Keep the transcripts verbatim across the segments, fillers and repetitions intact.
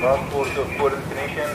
Last port of call destination.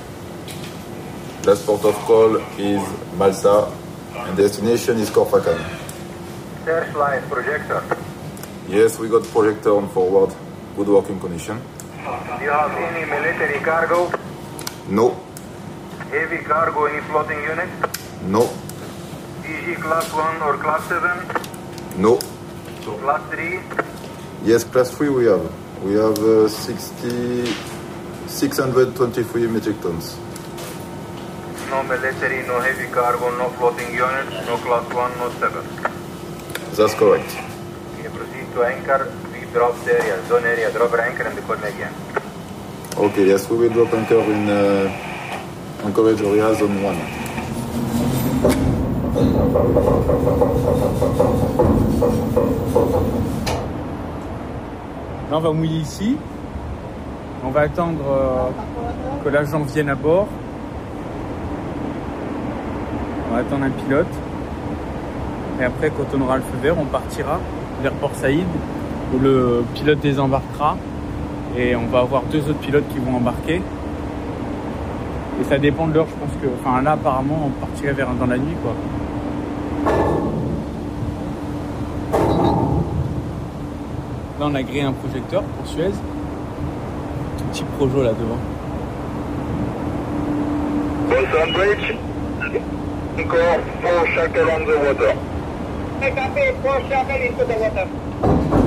Last port of call is Malta, and destination is Corfacan. Searchlight projector. Yes, we got projector on forward. Good working condition. Do you have any military cargo? No. Heavy cargo, any floating unit? No. D G class one or class seven? No. Class three? Yes, class three we have. We have uh, sixty, six hundred twenty-three metric tons. No military, no heavy cargo, no floating units, no class one, no seven. That's correct. Okay, proceed to anchor. We drop the area, zone area, drop our anchor and call me again. Okay, yes, we will drop anchor in uh, anchorage area zone one. Là, on va mouiller ici. On va attendre euh, que l'agent vienne à bord. On va attendre un pilote. Et après, quand on aura le feu vert, on partira vers Port Saïd, où le pilote désembarquera. Et on va avoir deux autres pilotes qui vont embarquer. Et ça dépend de l'heure, je pense que... Enfin, là, apparemment, on partirait vers dans la nuit, quoi. Là, on a grillé un projecteur pour Suez. Tout petit projo là devant. Wilson Bridge. Encore four shackle on the water. Copy, four shackle into the water.